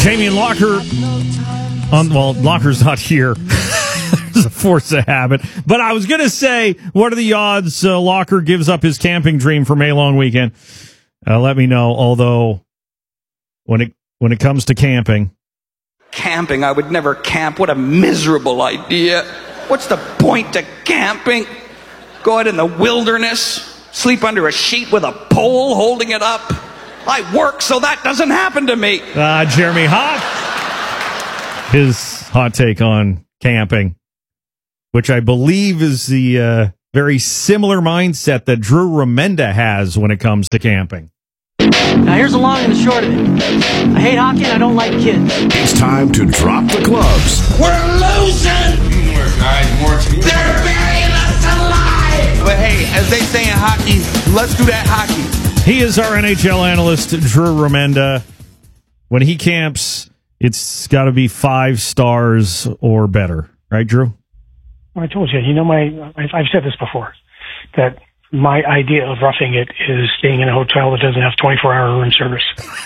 Jamie and Locker. Locker's not here. It's a force of habit. But I was going to say, what are the odds Locker gives up his camping dream for May long weekend? Let me know. Although, when it comes to camping, I would never camp. What a miserable idea. What's the point to camping? Go out in the wilderness, sleep under a sheet with a pole holding it up. I work so that doesn't happen to me. Jeremy Hoff. His hot take on camping, which I believe is the very similar mindset that Drew Remenda has when it comes to camping. Now here's the long and the short of it. I hate hockey and I don't like kids. It's time to drop the gloves. We're losing! Teamwork, guys, more teamwork. They're burying us alive! But hey, as they say in hockey, let's do that hockey. He is our NHL analyst, Drew Remenda. When he camps, it's got to be 5 stars or better. Right, Drew? Well, I told you, I've said this before, that my idea of roughing it is staying in a hotel that doesn't have 24-hour room service.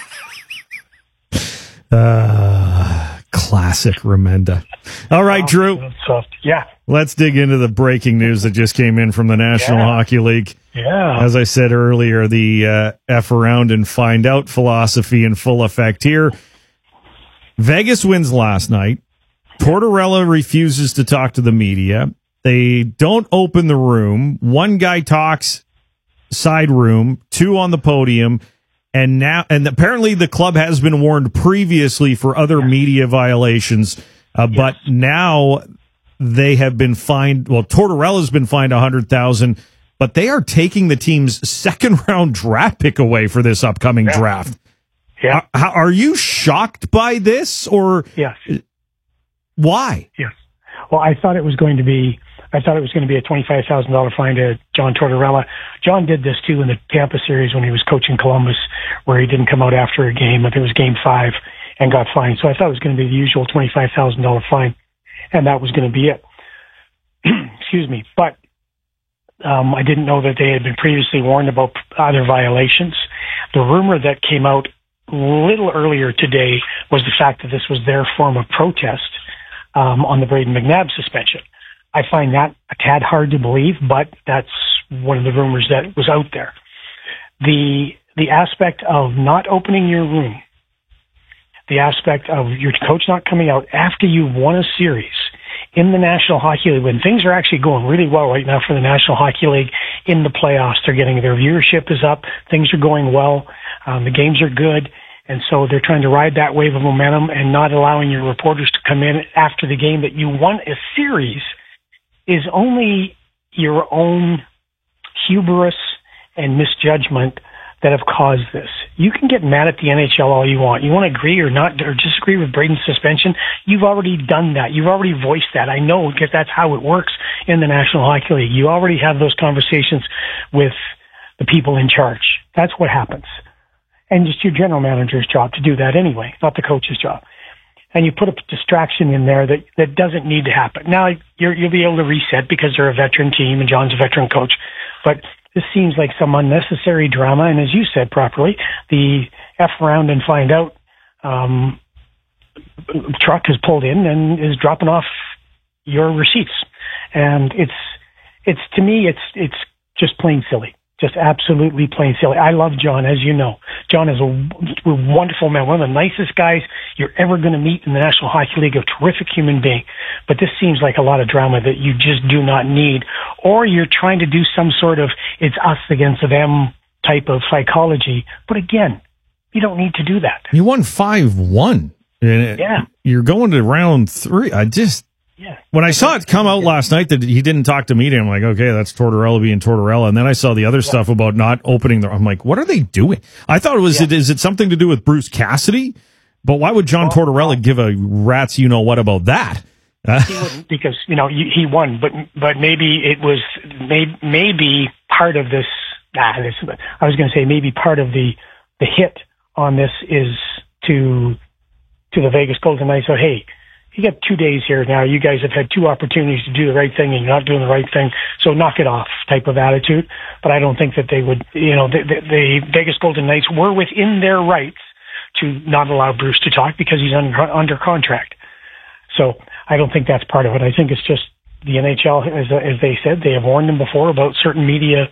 Classic Remenda. All right, Drew. Yeah. Let's dig into the breaking news that just came in from the National Hockey League. Yeah. As I said earlier, the F around and find out philosophy in full effect here. Vegas wins last night. Tortorella refuses to talk to the media. They don't open the room. One guy talks side room, 2 on the podium, and apparently the club has been warned previously for other media violations, but now they have been fined. Well, Tortorella's been fined $100,000, but they are taking the team's second-round draft pick away for this upcoming draft. Yeah. Are you shocked by this, or yes? Why? Yes. Well, I thought it was going to be a $25,000 fine to John Tortorella. John did this too in the Tampa series when he was coaching Columbus, where he didn't come out after a game. I think it was Game 5, and got fined. So I thought it was going to be the usual $25,000 fine, and that was going to be it. Excuse me. But I didn't know that they had been previously warned about other violations. The rumor that came out a little earlier today was the fact that this was their form of protest on the Braden McNabb suspension. I find that a tad hard to believe, but that's one of the rumors that was out there. The aspect of not opening your room, the aspect of your coach not coming out after you've won a series in the National Hockey League, when things are actually going really well right now for the National Hockey League in the playoffs. They're getting, their viewership is up, things are going well, the games are good, and so they're trying to ride that wave of momentum and not allowing your reporters to come in after the game that you won a series is only your own hubris and misjudgment that have caused this. You can get mad at the NHL all you want. You want to agree or not, or disagree with Braden's suspension. You've already done that. You've already voiced that. I know, because that's how it works in the National Hockey League. You already have those conversations with the people in charge. That's what happens. And it's your general manager's job to do that anyway, not the coach's job. And you put a distraction in there that doesn't need to happen. Now, you'll be able to reset because they're a veteran team and John's a veteran coach. But this seems like some unnecessary drama. And as you said properly, the F around and find out truck has pulled in and is dropping off your receipts. And it's to me, it's just plain silly. Just absolutely plain silly. I love John, as you know. John is a wonderful man, one of the nicest guys you're ever going to meet in the National Hockey League, a terrific human being. But this seems like a lot of drama that you just do not need. Or you're trying to do some sort of it's us against them type of psychology. But again, you don't need to do that. You won 5-1. Yeah. You're going to round 3. When I saw it come out last night that he didn't talk to media, I'm like, okay, that's Tortorella being Tortorella. And then I saw the other stuff about not opening I'm like, what are they doing? I thought it was, is it something to do with Bruce Cassidy? But why would John Tortorella give a rat's you-know-what about that? He wouldn't, because, he won, but maybe it was, maybe part of this, I was going to say maybe part of the hit on this is to the Vegas Golden Knights. So, hey, you got 2 days here now. You guys have had 2 opportunities to do the right thing and you're not doing the right thing. So knock it off type of attitude. But I don't think that they would, the Vegas Golden Knights were within their rights to not allow Bruce to talk because he's under contract. So I don't think that's part of it. I think it's just the NHL, as they said, they have warned them before about certain media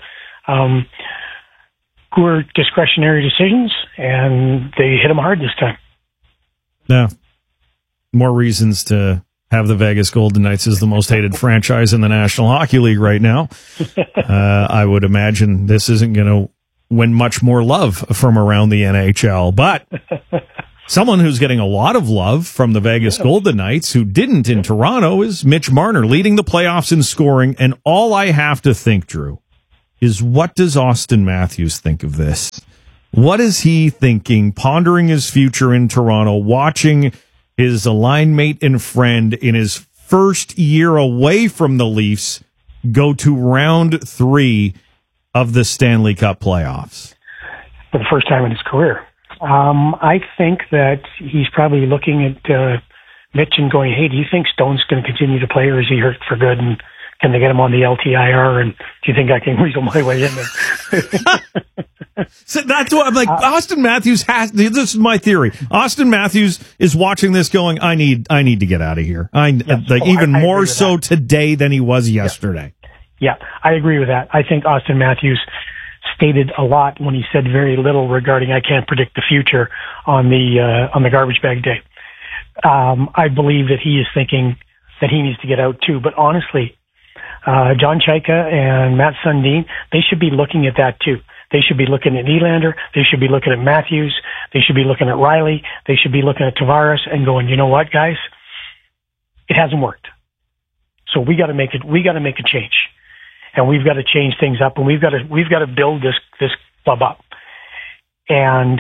poor discretionary decisions, and they hit them hard this time. Yeah. More reasons to have the Vegas Golden Knights as the most hated franchise in the National Hockey League right now. I would imagine this isn't going to win much more love from around the NHL, but someone who's getting a lot of love from the Vegas Golden Knights who didn't in Toronto is Mitch Marner, leading the playoffs in scoring. And all I have to think, Drew, is what does Austin Matthews think of this? What is he thinking, pondering his future in Toronto, watching his line mate and friend in his first year away from the Leafs go to round 3 of the Stanley Cup playoffs? For the first time in his career. I think that he's probably looking at Mitch and going, hey, do you think Stone's going to continue to play, or is he hurt for good? And can they get him on the LTIR? And do you think I can weasel my way in there? So that's what I'm like. Austin Matthews has. This is my theory. Austin Matthews is watching this, going, "I need to get out of here." Even more so today than he was yesterday. Yeah, I agree with that. I think Austin Matthews stated a lot when he said very little regarding "I can't predict the future" on the garbage bag day. I believe that he is thinking that he needs to get out too. But honestly, John Chayka and Matt Sundin, they should be looking at that too. They should be looking at Nylander. They should be looking at Matthews. They should be looking at Riley. They should be looking at Tavares and going, you know what, guys? It hasn't worked. So we got to make it. We got to make a change, and we've got to change things up, and we've got to build this club up. And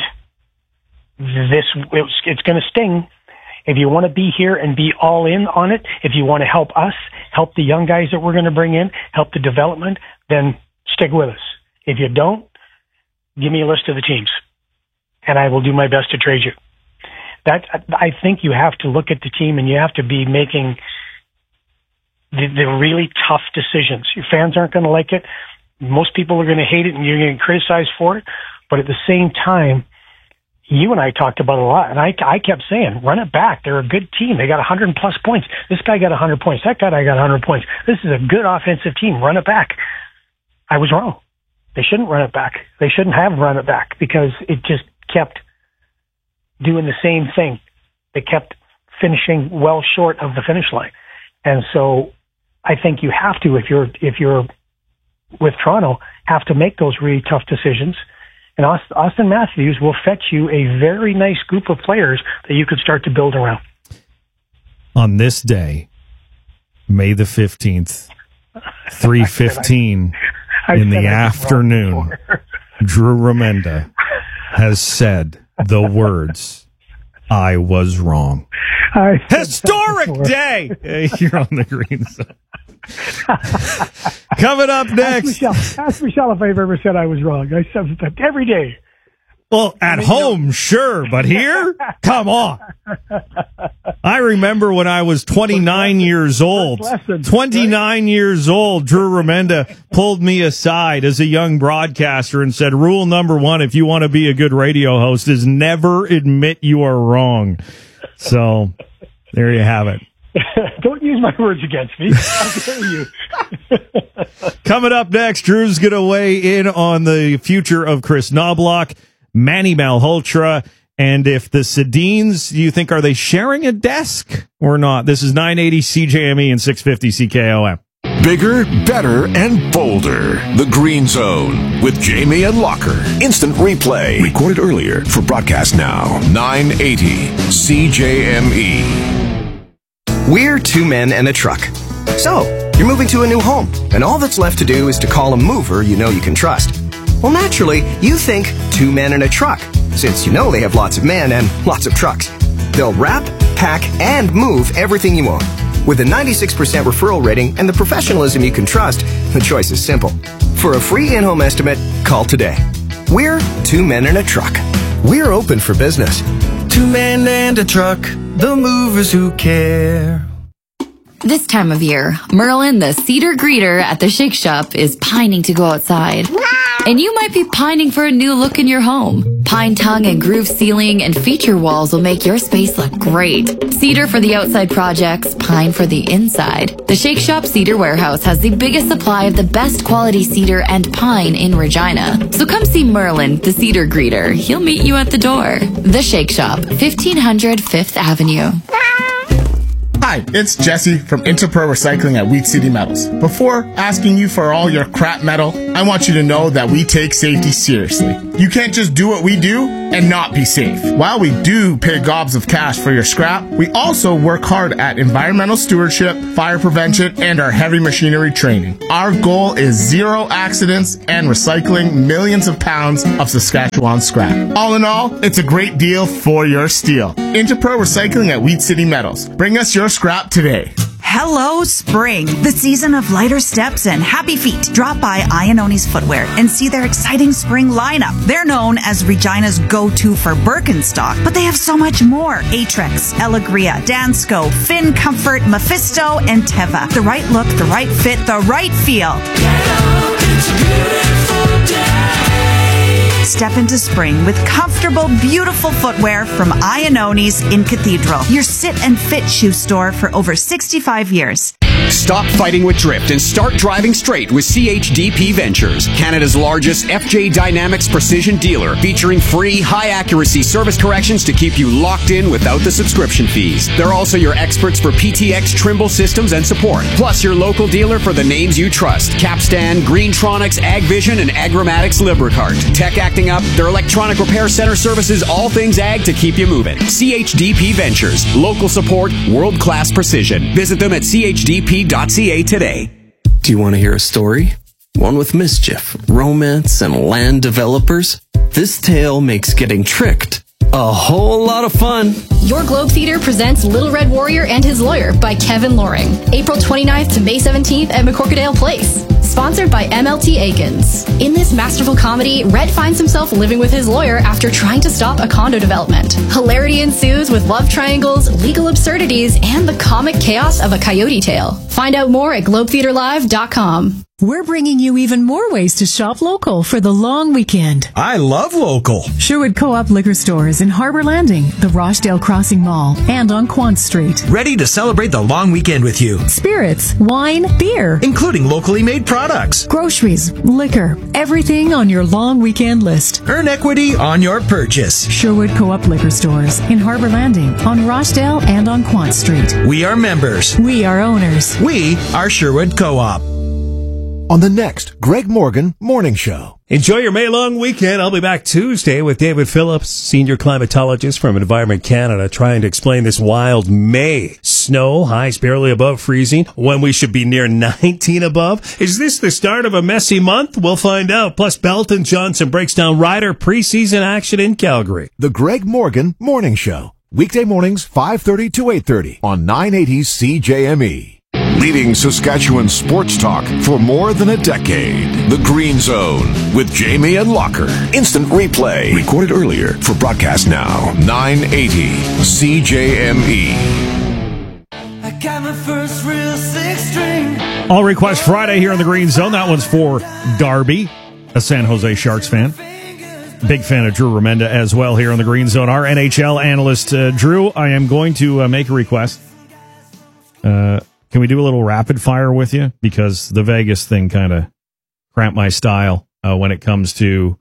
it's going to sting. If you want to be here and be all in on it, if you want to help us, help the young guys that we're going to bring in, help the development, then stick with us. If you don't, give me a list of the teams, and I will do my best to trade you. I think you have to look at the team, and you have to be making the really tough decisions. Your fans aren't going to like it. Most people are going to hate it, and you're going to criticize for it. But at the same time, you and I talked about it a lot, and I kept saying, run it back. They're a good team. They got 100 plus points. This guy got 100 points. That guy got 100 points. This is a good offensive team. Run it back. I was wrong. They shouldn't run it back. They shouldn't have run it back because it just kept doing the same thing. They kept finishing well short of the finish line. And so I think you have to, if you're with Toronto, have to make those really tough decisions. And Austin Matthews will fetch you a very nice group of players that you could start to build around. On this day, May the 15th, 3:15 in the afternoon, Drew Remenda has said the words, "I was wrong." Historic day! You're on the green side. Coming up next. Ask Michelle if I've ever said I was wrong. I said that every day. Well, at home, sure, but here? Come on. I remember when I was 29 years old. 29 years old, Drew Remenda pulled me aside as a young broadcaster and said, rule number 1, if you want to be a good radio host, is never admit you are wrong. So, there you have it. Don't use my words against me. I'll tell you. Coming up next, Drew's going to weigh in on the future of Chris Knoblauch, Manny Malhotra, and if the Sedins, do you think, are they sharing a desk or not? This is 980 CJME and 650 CKOM. Bigger, better, and bolder. The Green Zone with Jamie and Locker. Instant replay. Recorded earlier for broadcast now. 980 CJME. We're 2 men and a truck. So, you're moving to a new home, and all that's left to do is to call a mover you know you can trust. Well, naturally, you think 2 men and a truck, since you know they have lots of men and lots of trucks. They'll wrap, pack, and move everything you own. With a 96% referral rating and the professionalism you can trust, the choice is simple. For a free in-home estimate, call today. We're 2 men and a truck. We're open for business. 2 men and a truck, the movers who care. This time of year, Merlin, the cedar greeter at the Shake Shop, is pining to go outside. And you might be pining for a new look in your home. Pine tongue and groove ceiling and feature walls will make your space look great. Cedar for the outside projects, pine for the inside. The Shake Shop Cedar Warehouse has the biggest supply of the best quality cedar and pine in Regina. So come see Merlin, the cedar greeter. He'll meet you at the door. The Shake Shop, 1500 Fifth Avenue. Hi, it's Jesse from Interpro Recycling at Wheat City Metals. Before asking you for all your crap metal, I want you to know that we take safety seriously. You can't just do what we do and not be safe. While we do pay gobs of cash for your scrap, we also work hard at environmental stewardship, fire prevention, and our heavy machinery training. Our goal is 0 accidents and recycling millions of pounds of Saskatchewan scrap. All in all, it's a great deal for your steel. Interpro Recycling at Wheat City Metals. Bring us your scrap today. Hello, spring, the season of lighter steps and happy feet. Drop by Iannoni's Footwear and see their exciting spring lineup. They're known as Regina's go-to for Birkenstock, but they have so much more. Aetrex, Elegria, Dansko, Finn Comfort, Mephisto, and Teva. The right look, the right fit, the right feel. Step into spring with comfortable, beautiful footwear from Iannoni's in Cathedral, your sit and fit shoe store for over 65 years. Stop fighting with drift and start driving straight with CHDP Ventures, Canada's largest FJ Dynamics precision dealer, featuring free, high-accuracy service corrections to keep you locked in without the subscription fees. They're also your experts for PTX Trimble systems and support, plus your local dealer for the names you trust: Capstan, Greentronics, AgVision, and Agromatics Lubricart. Tech acting up, their electronic repair center services all things ag to keep you moving. CHDP Ventures, local support, world-class precision. Visit them at CHDP.ca today. Do you want to hear a story? One with mischief, romance, and land developers? This tale makes getting tricked a whole lot of fun. Your Globe Theater presents Little Red Warrior and His Lawyer by Kevin Loring. April 29th to May 17th at McCorkadale Place. Sponsored by MLT Aikens. In this masterful comedy, Red finds himself living with his lawyer after trying to stop a condo development. Hilarity ensues with love triangles, legal absurdities, and the comic chaos of a coyote tale. Find out more at globetheaterlive.com. We're bringing you even more ways to shop local for the long weekend. I love local. Sherwood Co-op liquor stores in Harbor Landing, the Rochdale Crossing Mall, and on Quant Street. Ready to celebrate the long weekend with you. Spirits, wine, beer, including locally made products, groceries, liquor, everything on your long weekend list. Earn equity on your purchase. Sherwood Co-op liquor stores in Harbor Landing, on Rochdale, and on Quant Street. We are members. We are owners. We are Sherwood Co-op. On the next Greg Morgan Morning Show. Enjoy your May long weekend. I'll be back Tuesday with David Phillips, senior climatologist from Environment Canada, trying to explain this wild May. Snow, highs barely above freezing, when we should be near 19 above. Is this the start of a messy month? We'll find out. Plus, Belton Johnson breaks down Ryder preseason action in Calgary. The Greg Morgan Morning Show. Weekday mornings, 5:30 to 8:30 on 980 CJME. Leading Saskatchewan sports talk for more than a decade. The Green Zone with Jamie and Locker. Instant replay. Recorded earlier for broadcast now. 980 CJME. I got my first real six-string. All Request Friday here in the Green Zone. That one's for Darby, a San Jose Sharks fan. Big fan of Drew Remenda as well here in the Green Zone. Our NHL analyst, Drew, I am going to make a request. Can we do a little rapid fire with you? Because the Vegas thing kind of cramped my style when it comes to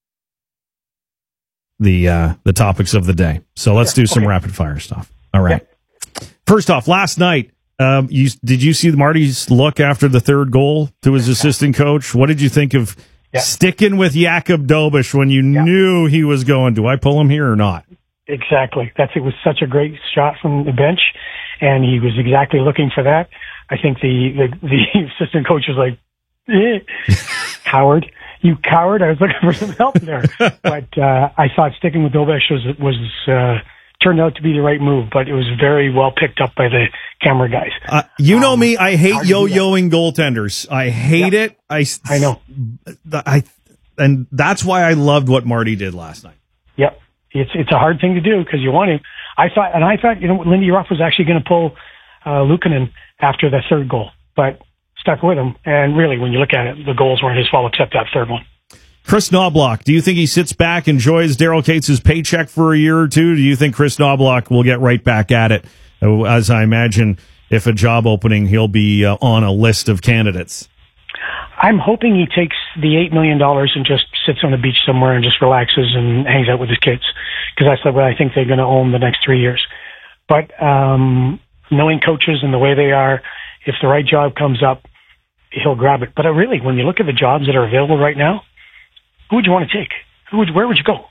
the topics of the day. So let's do some rapid fire stuff. All right. Yeah. First off, last night, did you see Marty's look after the third goal to his assistant coach? What did you think of sticking with Jakub Dobiš when you knew he was going? Do I pull him here or not? Exactly. It was such a great shot from the bench, and he was exactly looking for that. I think the assistant coach was like, coward, you coward. I was looking for some help there. But I thought sticking with Dobiš was turned out to be the right move, but it was very well picked up by the camera guys. You know me, I hate yo-yoing goaltenders. I hate it. I know. And that's why I loved what Marty did last night. Yep. It's a hard thing to do because you want him. I thought, Lindy Ruff was actually going to pull Luukkonen after the third goal, but stuck with him. And really, when you look at it, the goals weren't his fault except that third one. Chris Knobloch, do you think he sits back, enjoys Daryl Cates' paycheck for a year or two? Do you think Chris Knobloch will get right back at it? As I imagine, if a job opening, he'll be on a list of candidates. I'm hoping he takes the $8 million and just sits on the beach somewhere and just relaxes and hangs out with his kids, because that's what I think they're going to own the next 3 years. But knowing coaches and the way they are, if the right job comes up, he'll grab it. But really, when you look at the jobs that are available right now, who would you want to take? Where would you go?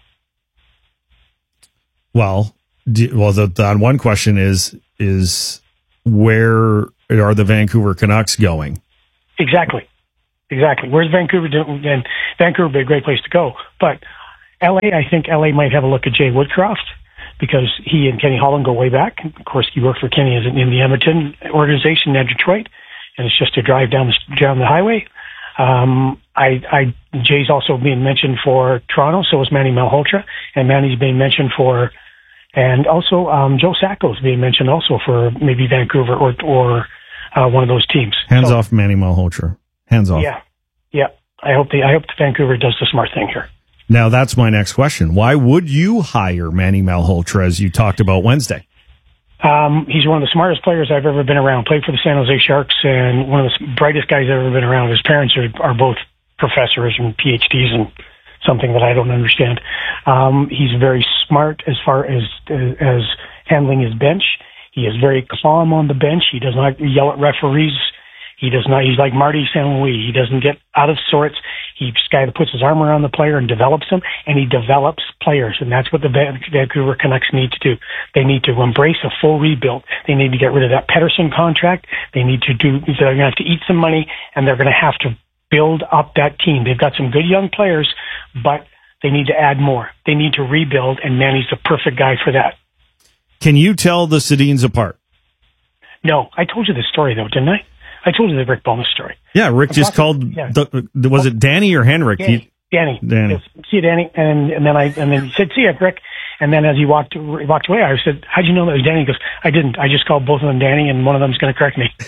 Well, the one question is where are the Vancouver Canucks going? Exactly. Where's Vancouver doing? And Vancouver would be a great place to go. But LA, I think LA might have a look at Jay Woodcroft, because he and Kenny Holland go way back. Of course, he worked for Kenny in the Edmonton organization at Detroit, and it's just a drive down the highway. Jay's also being mentioned for Toronto, so is Manny Malhotra, and Manny's being mentioned for, and also Joe Sacco's being mentioned also for maybe Vancouver or one of those teams. Hands off Manny Malhotra. Hands off. Yeah. I hope Vancouver does the smart thing here. Now, that's my next question. Why would you hire Manny Malhotra, as you talked about Wednesday? He's one of the smartest players I've ever been around. Played for the San Jose Sharks, and one of the brightest guys I've ever been around. His parents are both professors and PhDs and something that I don't understand. He's very smart as far as handling his bench. He is very calm on the bench. He does not yell at referees. He's like Marty St. Louis. He doesn't get out of sorts. He's a guy that puts his arm around the player and develops them, and he develops players, and that's what the Vancouver Canucks need to do. They need to embrace a full rebuild. They need to get rid of that Pettersson contract. They're going to have to eat some money, and they're going to have to build up that team. They've got some good young players, but they need to add more. They need to rebuild, and Manny's the perfect guy for that. Can you tell the Sedins apart? No. I told you this story, though, didn't I? I told you the Rick Bowness story. Yeah, Rick just called. Yeah. Was it Danny or Henrik? Danny. Yes. See you, Danny. And then he said, "See you, Rick." And then as he walked away, I said, "How'd you know that was Danny?" He goes, "I didn't. I just called both of them Danny, and one of them's going to correct me."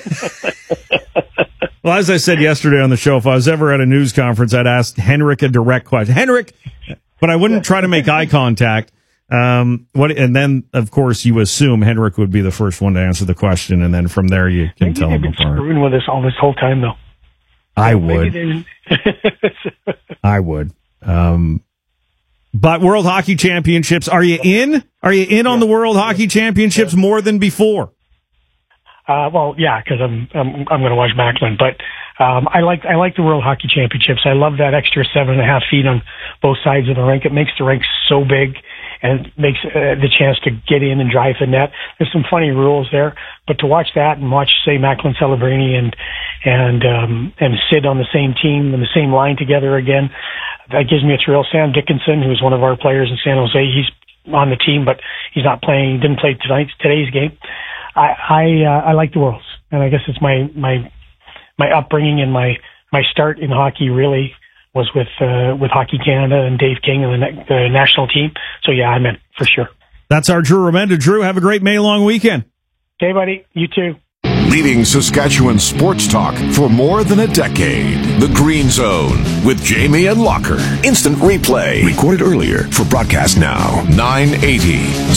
Well, as I said yesterday on the show, if I was ever at a news conference, I'd ask Henrik a direct question, Henrik, but I wouldn't try to make eye contact. And then, of course, you assume Henrik would be the first one to answer the question, and then from there you can tell him apart. They've been screwing with us all this whole time, though. I would. I would. But World Hockey Championships, are you in? Are you in on the World Hockey Championships more than before? Well, yeah, because I'm going to watch Macklin, but I like the World Hockey Championships. I love that extra 7.5 feet on both sides of the rink. It makes the rink so big, and it makes the chance to get in and drive the net. There's some funny rules there, but to watch that and watch, say, Macklin Celebrini and Sid on the same team and the same line together again, that gives me a thrill. Sam Dickinson, who's one of our players in San Jose, he's on the team, but he's not playing. He didn't play today's game. I like the Worlds, and I guess it's my upbringing and my start in hockey really was with Hockey Canada and Dave King and the national team. So yeah, I'm in for sure. That's our Drew Remenda. Drew, have a great May long weekend. Okay, buddy. You too. Leading Saskatchewan sports talk for more than a decade. The Green Zone with Jamie and Locker. Instant replay. Recorded earlier for broadcast now. 980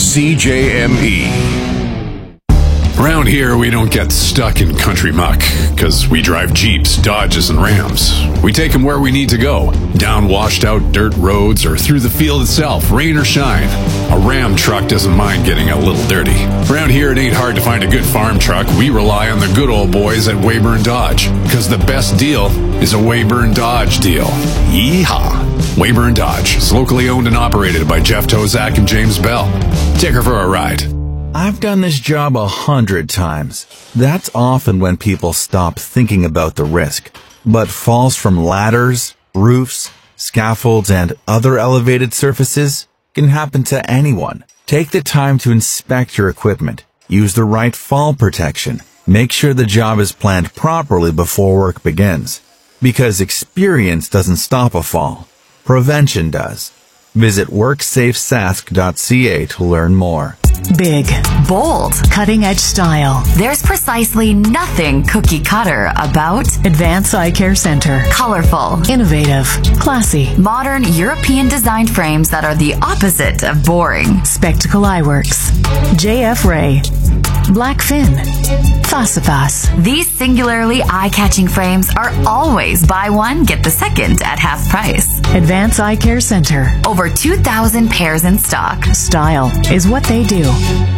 CJME. Around here, we don't get stuck in country muck, because we drive Jeeps, Dodges, and Rams. We take them where we need to go, down washed-out dirt roads or through the field itself, rain or shine. A Ram truck doesn't mind getting a little dirty. Around here, it ain't hard to find a good farm truck. We rely on the good old boys at Weyburn Dodge, because the best deal is a Weyburn Dodge deal. Yeehaw! Weyburn Dodge is locally owned and operated by Jeff Tozak and James Bell. Take her for a ride. I've done this job 100 times. That's often when people stop thinking about the risk. But falls from ladders, roofs, scaffolds, and other elevated surfaces can happen to anyone. Take the time to inspect your equipment. Use the right fall protection. Make sure the job is planned properly before work begins. Because experience doesn't stop a fall. Prevention does. Visit WorksafeSask.ca to learn more. Big. Bold. Cutting-edge style. There's precisely nothing cookie cutter about Advance Eye Care Center. colorful, Innovative. Classy. modern European designed frames that are the opposite of boring. Spectacle Eyeworks. JF Ray. Blackfin. Fasifas. These singularly eye-catching frames are always buy one, get the second at half price. Advance Eye Care Center. Over 2,000 pairs in stock. Style is what they do.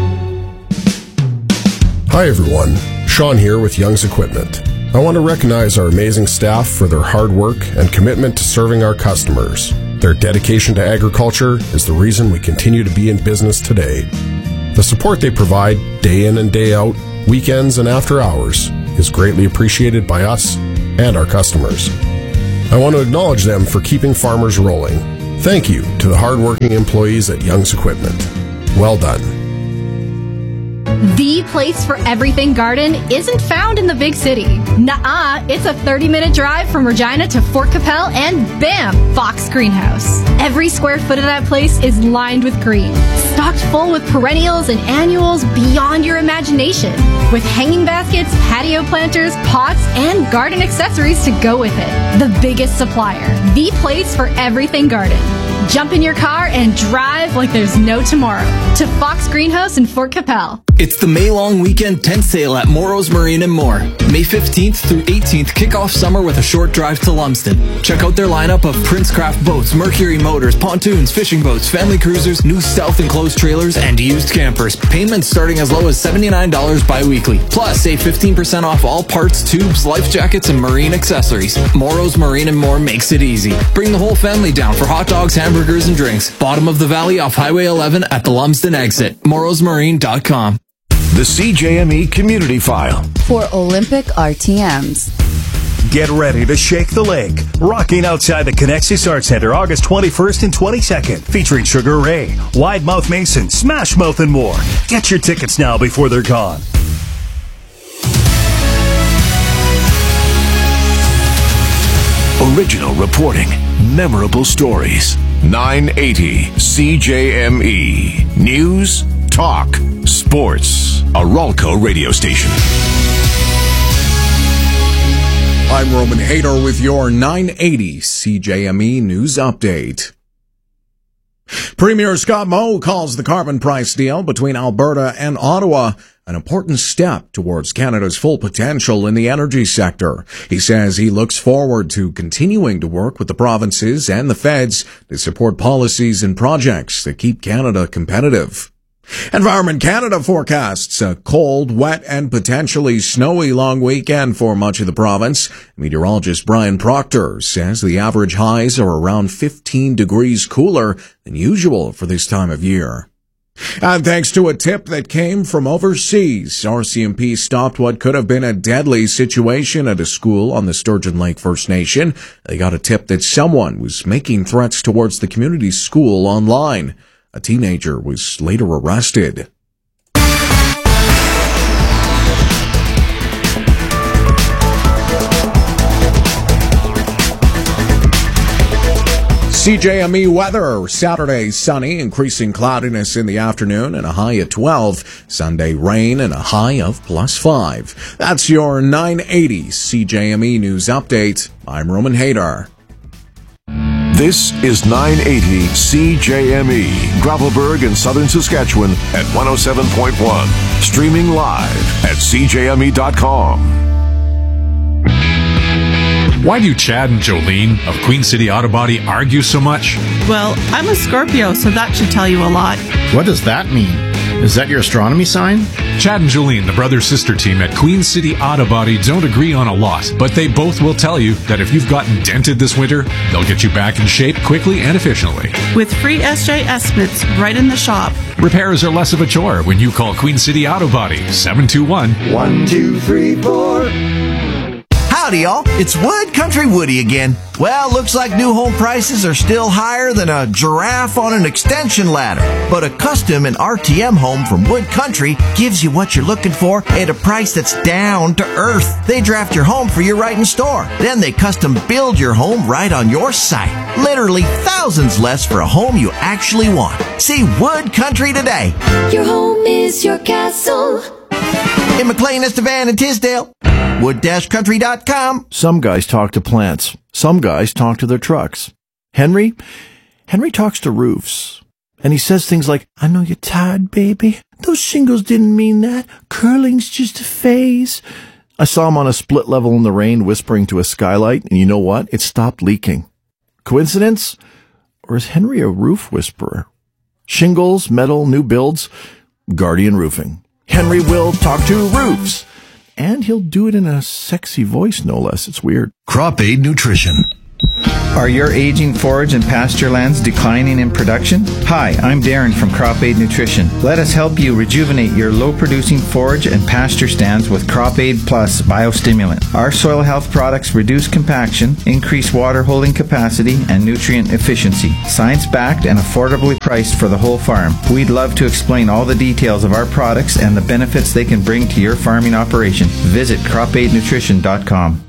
Hi everyone, Sean here with Young's Equipment. I want to recognize our amazing staff for their hard work and commitment to serving our customers. Their dedication to agriculture is the reason we continue to be in business today. The support they provide day in and day out, weekends and after hours, is greatly appreciated by us and our customers. I want to acknowledge them for keeping farmers rolling. Thank you to the hardworking employees at Young's Equipment. Well done. The place for everything garden isn't found in the big city. Nuh-uh, it's a 30-minute drive from Regina to Fort Capel and bam, Fox Greenhouse. Every square foot of that place is lined with green, stocked full with perennials and annuals beyond your imagination, with hanging baskets, patio planters, pots, and garden accessories to go with it. The biggest supplier, the place for everything garden. Jump in your car and drive like there's no tomorrow to Fox Greenhouse in Fort Capel. It's the May long weekend tent sale at Morrow's Marine and More. May 15th through 18th, kick off summer with a short drive to Lumsden. Check out their lineup of Princecraft boats, Mercury motors, pontoons, fishing boats, family cruisers, new self-enclosed trailers, and used campers. Payments starting as low as $79 bi-weekly. Plus, save 15% off all parts, tubes, life jackets, and marine accessories. Morrow's Marine and More makes it easy. Bring the whole family down for hot dogs, hamburgers, and drinks. Bottom of the valley off Highway 11 at the Lumsden exit. morrowsmarine.com. The CJME Community File. For Olympic RTMs. Get ready to shake the lake. Rocking outside the Connexus Arts Center August 21st and 22nd. Featuring Sugar Ray, Wide Mouth Mason, Smash Mouth, and more. Get your tickets now before they're gone. Original reporting. Memorable stories. 980 CJME. News, talk, sports. A Ralco radio station. I'm Roman Hader with your 980 CJME News Update. Premier Scott Moe calls the carbon price deal between Alberta and Ottawa an important step towards Canada's full potential in the energy sector. He says he looks forward to continuing to work with the provinces and the feds to support policies and projects that keep Canada competitive. Environment Canada forecasts a cold, wet, and potentially snowy long weekend for much of the province. Meteorologist Brian Proctor says the average highs are around 15 degrees cooler than usual for this time of year. And thanks to a tip that came from overseas, RCMP stopped what could have been a deadly situation at a school on the Sturgeon Lake First Nation. They got a tip that someone was making threats towards the community school online. A teenager was later arrested. CJME weather. Saturday, sunny, increasing cloudiness in the afternoon and a high of 12. Sunday, rain and a high of +5. That's your 980 CJME News Update. I'm Roman Hader. This is 980 CJME, Gravelburg in southern Saskatchewan at 107.1. Streaming live at CJME.com. Why do Chad and Jolene of Queen City Auto Body argue so much? Well, I'm a Scorpio, so that should tell you a lot. What does that mean? Is that your astronomy sign? Chad and Jolene, the brother-sister team at Queen City Auto Body, don't agree on a lot, but they both will tell you that if you've gotten dented this winter, they'll get you back in shape quickly and efficiently. With free SJ estimates right in the shop. Repairs are less of a chore when you call Queen City Auto Body, 721-1234. Howdy, y'all. It's Wood Country Woody again. Well, looks like new home prices are still higher than a giraffe on an extension ladder. But a custom and RTM home from Wood Country gives you what you're looking for at a price that's down to earth. They draft your home for you right in store. Then they custom build your home right on your site. Literally thousands less for a home you actually want. See Wood Country today. Your home is your castle. In McLean, Estevan, and Tisdale. Wood-country.com. Some guys talk to plants. Some guys talk to their trucks. Henry talks to roofs. And he says things like, I know you're tired, baby. Those shingles didn't mean that. Curling's just a phase. I saw him on a split level in the rain whispering to a skylight, and you know what? It stopped leaking. Coincidence? Or is Henry a roof whisperer? Shingles, metal, new builds, Guardian Roofing. Henry will talk to roofs. And he'll do it in a sexy voice, no less. It's weird. Crop Aid Nutrition. Are your aging forage and pasture lands declining in production? Hi, I'm Darren from Crop Aid Nutrition. Let us help you rejuvenate your low-producing forage and pasture stands with Crop Aid Plus Biostimulant. Our soil health products reduce compaction, increase water holding capacity, and nutrient efficiency. Science-backed and affordably priced for the whole farm. We'd love to explain all the details of our products and the benefits they can bring to your farming operation. Visit cropaidnutrition.com.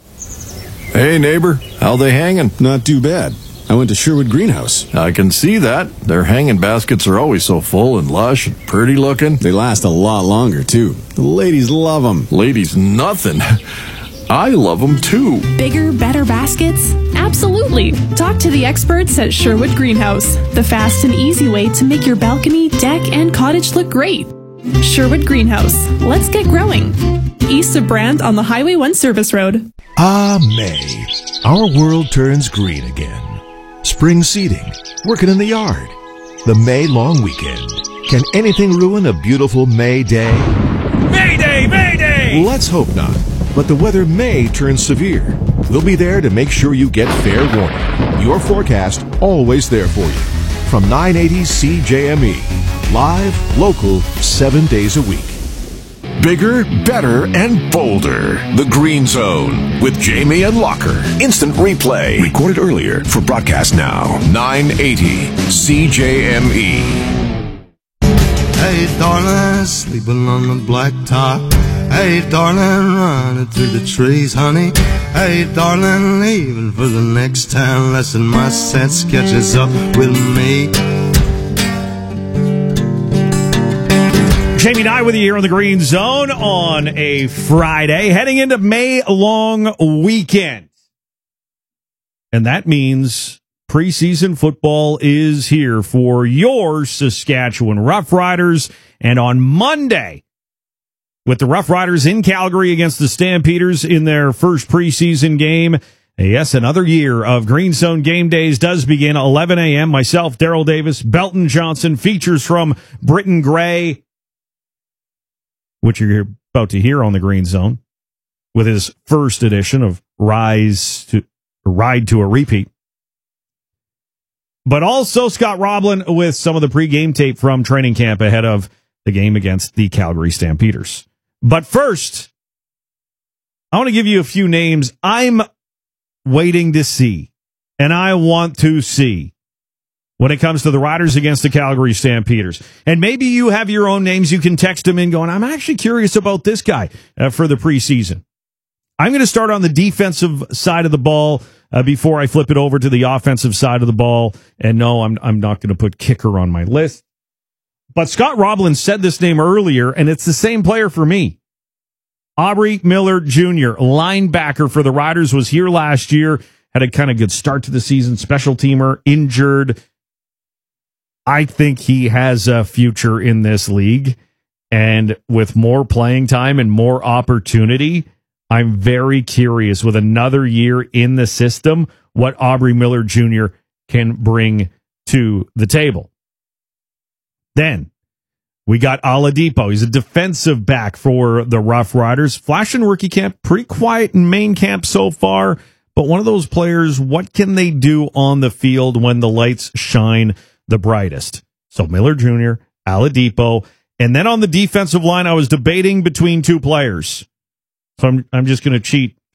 Hey, neighbor, how they hanging? Not too bad. I went to Sherwood Greenhouse. I can see that. Their hanging baskets are always so full and lush and pretty looking. They last a lot longer, too. The ladies love them. Ladies, nothing. I love them, too. Bigger, better baskets? Absolutely. Talk to the experts at Sherwood Greenhouse, the fast and easy way to make your balcony, deck, and cottage look great. Sherwood Greenhouse. Let's get growing. East of Brand on the Highway 1 Service Road. Ah, May. Our world turns green again. Spring seeding, working in the yard, the May long weekend. Can anything ruin a beautiful May day? Mayday! Mayday! Let's hope not. But the weather may turn severe. We'll be there to make sure you get fair warning. Your forecast always there for you. From 980 CJME. Live, local, 7 days a week. Bigger, better, and bolder. The Green Zone with Jamie and Locker. Instant replay. Recorded earlier for broadcast now. 980 CJME. Hey, darling, sleeping on the blacktop. Hey, darling, running through the trees, honey. Hey, darling, leaving for the next town. Lesson my sense catches up with me. Jamie and I with you here on the Green Zone on a Friday, heading into May long weekend. And that means preseason football is here for your Saskatchewan Roughriders. And on Monday, with the Roughriders in Calgary against the Stampeders in their first preseason game, yes, another year of Green Zone game days does begin 11 a.m. Myself, Daryl Davis, Belton Johnson, features from Britton Gray, which you're about to hear on the Green Zone, with his first edition of Ride to a Repeat. But also Scott Roblin with some of the pregame tape from training camp ahead of the game against the Calgary Stampeders. But first, I want to give you a few names I'm waiting to see, and I want to see, when it comes to the Riders against the Calgary Stampeders. And maybe you have your own names. You can text them in going, I'm actually curious about this guy for the preseason. I'm going to start on the defensive side of the ball before I flip it over to the offensive side of the ball. And no, I'm not going to put kicker on my list. But Scott Roblin said this name earlier, and it's the same player for me. Aubrey Miller Jr., linebacker for the Riders, was here last year, had a kind of good start to the season, special teamer, injured. I think he has a future in this league, and with more playing time and more opportunity, I'm very curious with another year in the system what Aubrey Miller Jr. can bring to the table. Then we got Oladipo. He's a defensive back for the Rough Riders. Flash in rookie camp, pretty quiet in main camp so far, but one of those players, what can they do on the field when the lights shine the brightest? So Miller Jr., Oladipo, and then on the defensive line, I was debating between two players. So I'm just going to cheat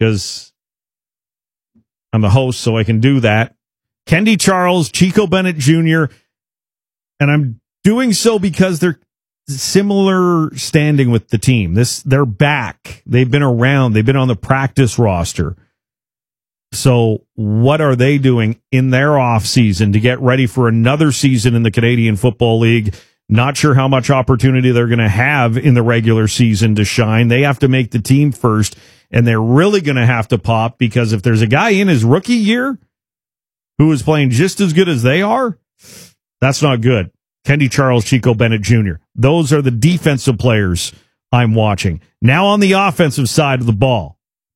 because I'm the host, so I can do that. Kendi Charles, Chico Bennett Jr., and I'm doing so because they're similar standing with the team. They're back. They've been around. They've been on the practice roster. So what are they doing in their off season to get ready for another season in the Canadian Football League? Not sure how much opportunity they're going to have in the regular season to shine. They have to make the team first, and they're really going to have to pop, because if there's a guy in his rookie year who is playing just as good as they are, that's not good. Kendi Charles, Chico Bennett Jr. Those are the defensive players I'm watching. Now on the offensive side of the ball,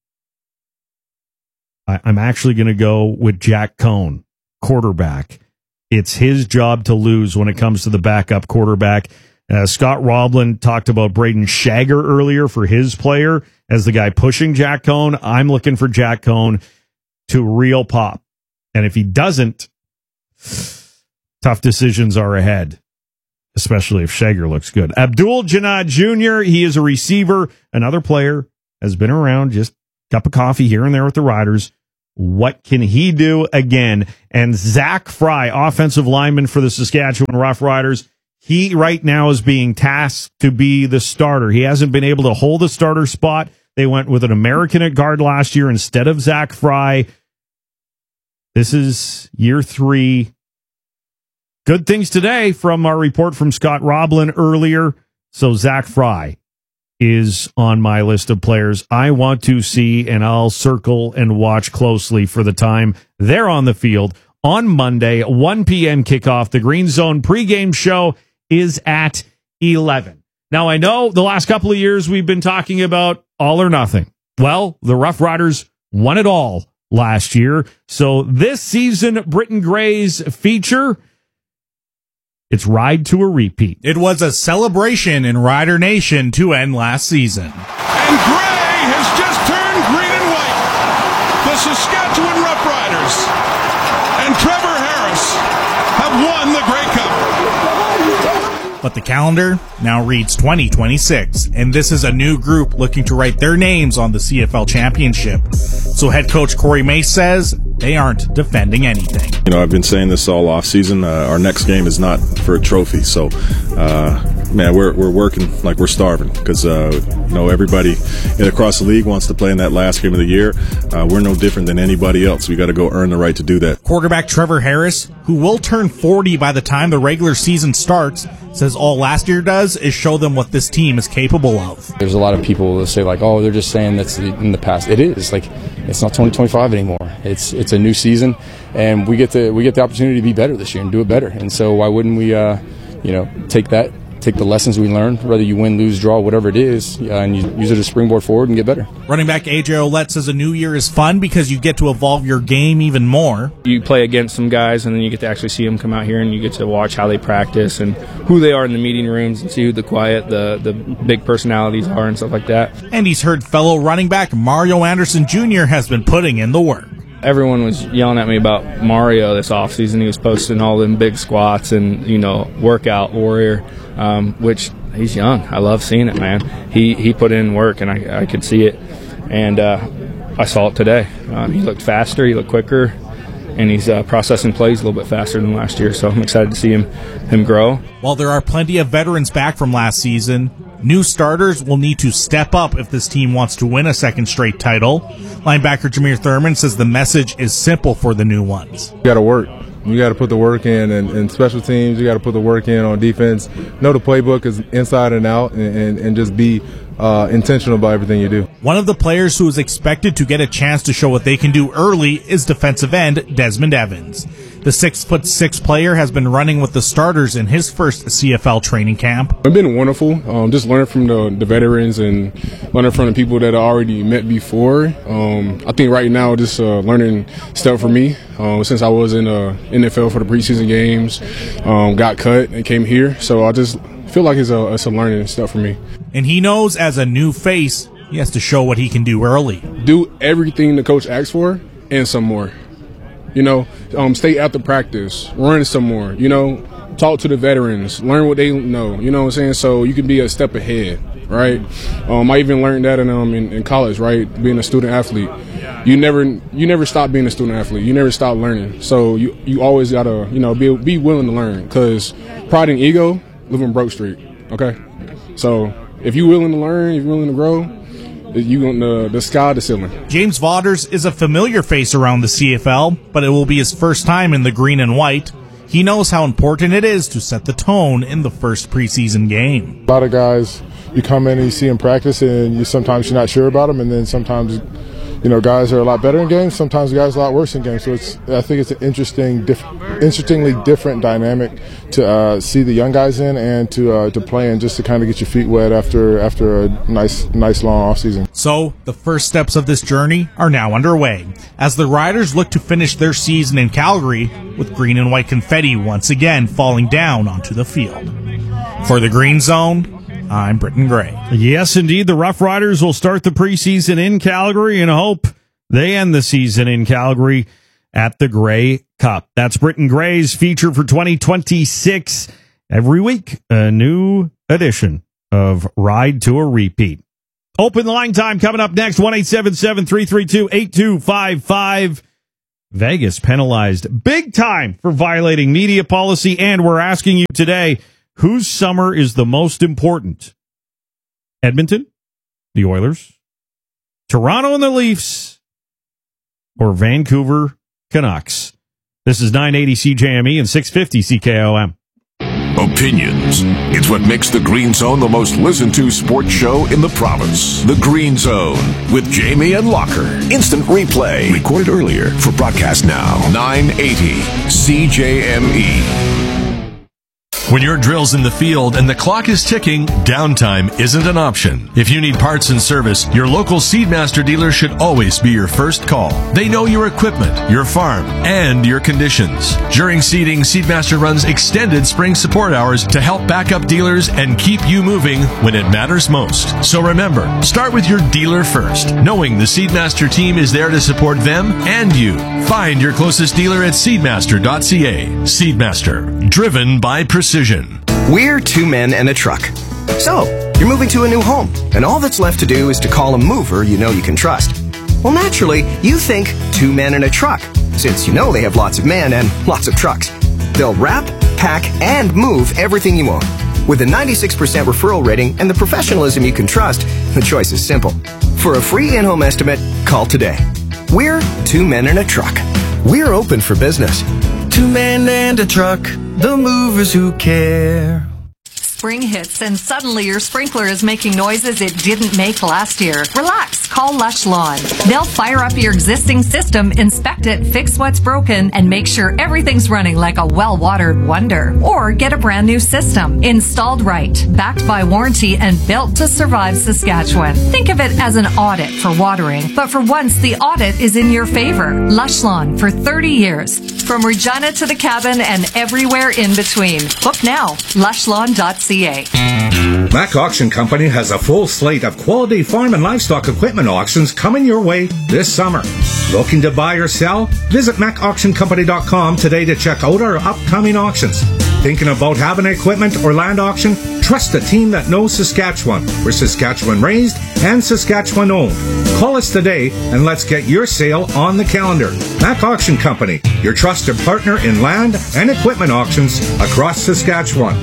I'm actually going to go with Jack Cohn, quarterback. It's his job to lose when it comes to the backup quarterback. Scott Roblin talked about Braden Shager earlier for his player as the guy pushing Jack Cohn. I'm looking for Jack Cohn to real pop. And if he doesn't, tough decisions are ahead, especially if Shager looks good. Abdul Janad Jr., he is a receiver. Another player has been around, just cup of coffee here and there with the Riders. What can he do again? And Zach Fry, offensive lineman for the Saskatchewan Roughriders, he right now is being tasked to be the starter. He hasn't been able to hold a starter spot. They went with an American at guard last year instead of Zach Fry. This is year 3. Good things today from our report from Scott Roblin earlier. So Zach Fry is on my list of players I want to see, and I'll circle and watch closely for the time they're on the field on Monday, 1 p.m. kickoff. The Green Zone pregame show is at 11. Now, I know the last couple of years we've been talking about all or nothing. Well, the Rough Riders won it all last year. So this season, Britton Gray's feature, it's Ride to a Repeat. It was a celebration in Rider Nation to end last season. And Gray has just turned green and white. The Saskatchewan Roughriders and Trevor Harris have won the Grey Cup. But the calendar now reads 2026, and this is a new group looking to write their names on the CFL championship. So head coach Corey Mace says they aren't defending anything. You know, I've been saying this all off season. Our next game is not for a trophy. So, man, we're working like we're starving because, you know, everybody across the league wants to play in that last game of the year. We're no different than anybody else. We got to go earn the right to do that. Quarterback Trevor Harris, who will turn 40 by the time the regular season starts, says all last year does is show them what this team is capable of. There's a lot of people that say, like, oh, they're just saying that's in the past. It is. Like, it's not 2025 anymore. It's a new season, and we get the opportunity to be better this year and do it better. And so why wouldn't we, take the lessons we learned, whether you win, lose, draw, whatever it is, and you use it as a springboard forward and get better. Running back AJ Ouellette says a new year is fun because you get to evolve your game even more. You play against some guys, and then you get to actually see them come out here, and you get to watch how they practice and who they are in the meeting rooms and see who the quiet, the big personalities are and stuff like that. And he's heard fellow running back Mario Anderson Jr. has been putting in the work. Everyone was yelling at me about Mario this offseason. He was posting all them big squats and, workout warrior, which he's young. I love seeing it, man. He put in work, and I could see it. And I saw it today. He looked faster. He looked quicker. And he's processing plays a little bit faster than last year. So I'm excited to see him grow. While there are plenty of veterans back from last season, new starters will need to step up if this team wants to win a second straight title. Linebacker Jameer Thurman says the message is simple for the new ones. You got to work. You got to put the work in, and special teams, you got to put the work in on defense. Know the playbook is inside and out, and just be intentional about everything you do. One of the players who is expected to get a chance to show what they can do early is defensive end Desmond Evans. The 6'6" player has been running with the starters in his first CFL training camp. It's been wonderful, just learning from the veterans and learning from the people that I already met before. I think right now just learning stuff for me since I was in NFL for the preseason games, got cut and came here. So I just feel like it's a learning stuff for me. And he knows as a new face, he has to show what he can do early. Do everything the coach asks for and some more. Stay after practice, run some more, talk to the veterans, learn what they know, you know what I'm saying? So you can be a step ahead. right? I even learned that in college, right? Being a student athlete, you never stop being a student athlete. You never stop learning. So you always gotta be willing to learn, because pride and ego live on Broke Street. Okay, so if you're willing to learn, if you're willing to grow, you on the sky the ceiling. James Vaughters is a familiar face around the CFL, but it will be his first time in the green and white. He knows how important it is to set the tone in the first preseason game. A lot of guys, you come in and you see them practice, and sometimes you're not sure about them, and then sometimes guys are a lot better in games. Sometimes guys are a lot worse in games. So I think it's an interestingly different dynamic to see the young guys in, and to play in, just to kind of get your feet wet after a nice long off season. So the first steps of this journey are now underway as the Riders look to finish their season in Calgary with green and white confetti once again falling down onto the field. For the Green Zone, I'm Britton Gray. Yes, indeed. The Rough Riders will start the preseason in Calgary and hope they end the season in Calgary at the Grey Cup. That's Britton Gray's feature for 2026. Every week, a new edition of Ride to a Repeat. Open line time coming up next, 1-877-332-8255. Vegas penalized big time for violating media policy, and we're asking you today, whose summer is the most important? Edmonton, the Oilers, Toronto and the Leafs, or Vancouver Canucks? This is 980 CJME and 650 CKOM. Opinions. It's what makes the Green Zone the most listened to sports show in the province. The Green Zone with Jamie and Locker. Instant replay. Recorded earlier for broadcast now. 980 CJME. When your drill's in the field and the clock is ticking, downtime isn't an option. If you need parts and service, your local Seedmaster dealer should always be your first call. They know your equipment, your farm, and your conditions. During seeding, Seedmaster runs extended spring support hours to help back up dealers and keep you moving when it matters most. So remember, start with your dealer first, knowing the Seedmaster team is there to support them and you. Find your closest dealer at seedmaster.ca. Seedmaster, driven by precision. We're two men and a truck. So, you're moving to a new home, and all that's left to do is to call a mover you know you can trust. Well, naturally, you think two men and a truck, since you know they have lots of men and lots of trucks. They'll wrap, pack, and move everything you own. With a 96% referral rating and the professionalism you can trust, the choice is simple. For a free in-home estimate, call today. We're two men and a truck. We're open for business. Two men and a truck, the movers who care. Spring hits and suddenly your sprinkler is making noises it didn't make last year. Relax, call Lush Lawn. They'll fire up your existing system, inspect it, fix what's broken, and make sure everything's running like a well-watered wonder. Or get a brand new system, installed right, backed by warranty, and built to survive Saskatchewan. Think of it as an audit for watering, but for once the audit is in your favor. Lush Lawn for 30 years. From Regina to the cabin and everywhere in between. Book now, lushlawn.ca. Mac Auction Company has a full slate of quality farm and livestock equipment auctions coming your way this summer. Looking to buy or sell? Visit MacAuctionCompany.com today to check out our upcoming auctions. Thinking about having an equipment or land auction? Trust a team that knows Saskatchewan. We're Saskatchewan raised and Saskatchewan owned. Call us today and let's get your sale on the calendar. Mac Auction Company, your trusted partner in land and equipment auctions across Saskatchewan.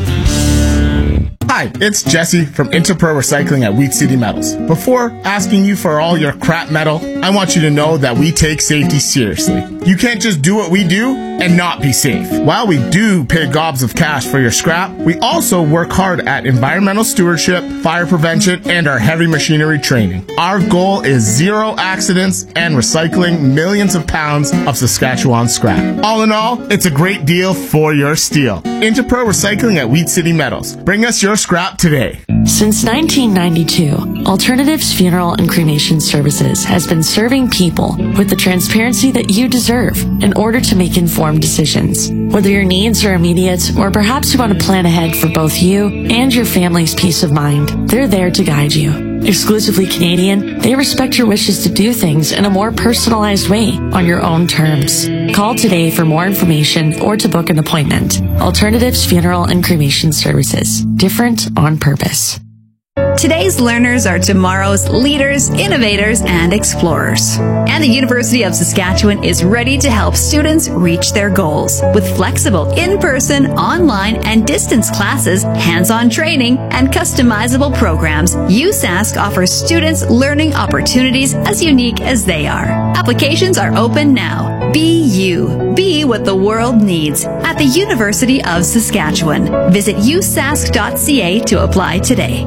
Hi, it's Jesse from Interpro Recycling at Wheat City Metals. Before asking you for all your crap metal, I want you to know that we take safety seriously. You can't just do what we do and not be safe. While we do pay gobs of cash for your scrap, we also work hard at environmental stewardship, fire prevention, and our heavy machinery training. Our goal is zero accidents and recycling millions of pounds of Saskatchewan scrap. All in all, it's a great deal for your steel. Interpro Recycling at Wheat City Metals. Bring us your scrap today. Since 1992, Alternatives Funeral and Cremation Services has been serving people with the transparency that you deserve in order to make informed decisions. Whether your needs are immediate or perhaps you want to plan ahead for both you and your family's peace of mind, they're there to guide you. Exclusively Canadian, they respect your wishes to do things in a more personalized way on your own terms. Call today for more information or to book an appointment. Alternatives Funeral and Cremation Services. Different on purpose. Today's learners are tomorrow's leaders, innovators, and explorers. And the University of Saskatchewan is ready to help students reach their goals. With flexible in-person, online, and distance classes, hands-on training, and customizable programs, USask offers students learning opportunities as unique as they are. Applications are open now. Be you. Be what the world needs at the University of Saskatchewan. Visit usask.ca to apply today.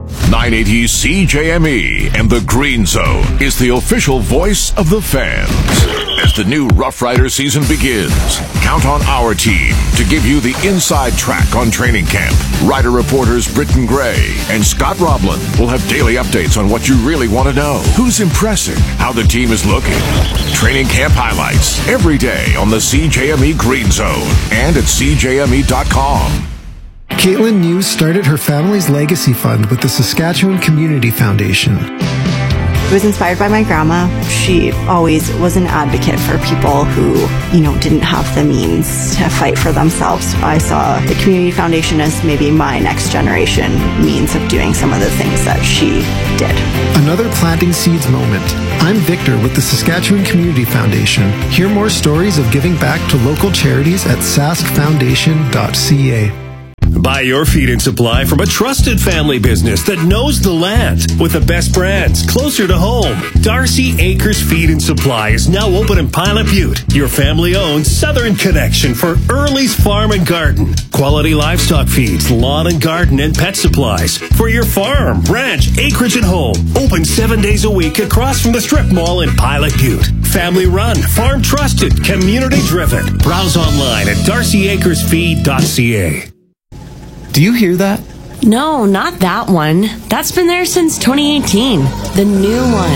980 CJME and the Green Zone is the official voice of the fans. As the new Rough Rider season begins, count on our team to give you the inside track on training camp. Rider reporters Britton Gray and Scott Roblin will have daily updates on what you really want to know. Who's impressing, how the team is looking. Training camp highlights every day on the CJME Green Zone and at CJME.com. Caitlin News started her family's legacy fund with the Saskatchewan Community Foundation. It was inspired by my grandma. She always was an advocate for people who, didn't have the means to fight for themselves. I saw the Community Foundation as maybe my next generation means of doing some of the things that she did. Another planting seeds moment. I'm Victor with the Saskatchewan Community Foundation. Hear more stories of giving back to local charities at saskfoundation.ca. Buy your feed and supply from a trusted family business that knows the land with the best brands closer to home. Darcy Acres Feed and Supply is now open in Pilot Butte, your family-owned southern connection for Early's Farm and Garden. Quality livestock feeds, lawn and garden, and pet supplies for your farm, ranch, acreage, and home. Open 7 days a week across from the Strip Mall in Pilot Butte. Family run, farm trusted, community driven. Browse online at darcyacresfeed.ca. Do you hear that? No, not that one. That's been there since 2018. The new one.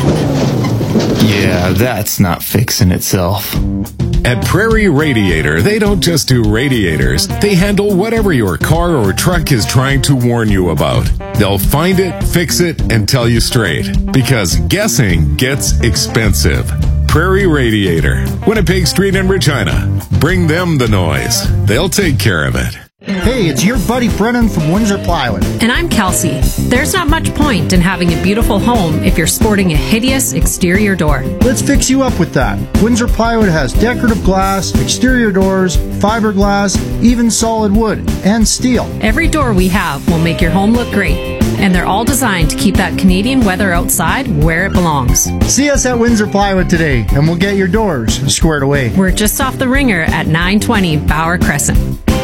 Yeah, that's not fixing itself. At Prairie Radiator, they don't just do radiators. They handle whatever your car or truck is trying to warn you about. They'll find it, fix it, and tell you straight. Because guessing gets expensive. Prairie Radiator, Winnipeg Street in Regina. Bring them the noise. They'll take care of it. Hey, it's your buddy Brennan from Windsor Plywood. And I'm Kelsey. There's not much point in having a beautiful home if you're sporting a hideous exterior door. Let's fix you up with that. Windsor Plywood has decorative glass, exterior doors, fiberglass, even solid wood, and steel. Every door we have will make your home look great. And they're all designed to keep that Canadian weather outside where it belongs. See us at Windsor Plywood today, and we'll get your doors squared away. We're just off the Ringer at 920 Bauer Crescent.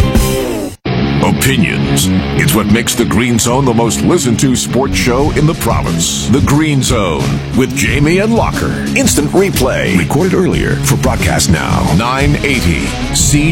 Opinions. It's what makes the Green Zone the most listened to sports show in the province. The Green Zone with Jamie and Locker. Instant replay. Recorded earlier for broadcast now. 980 CJME.